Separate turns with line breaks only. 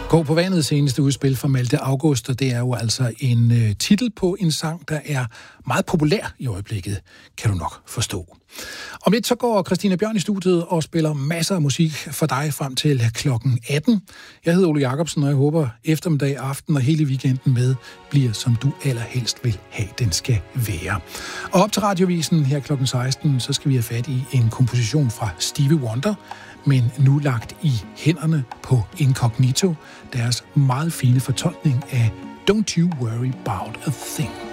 Gå på vandet seneste udspil for Malte August, og det er jo altså en titel på en sang, der er meget populær i øjeblikket, kan du nok forstå. Om lidt så går Christina Bjørn i studiet og spiller masser af musik for dig frem til klokken 18. Jeg hedder Ole Jacobsen, og jeg håber eftermiddag, aften og hele weekenden med bliver, som du allerhelst vil have, den skal være. Og op til radiovisen her klokken 16, så skal vi have fat i en komposition fra Stevie Wonder, men nu lagt i hænderne på Incognito, deres meget fine fortolkning af Don't You Worry About a Thing.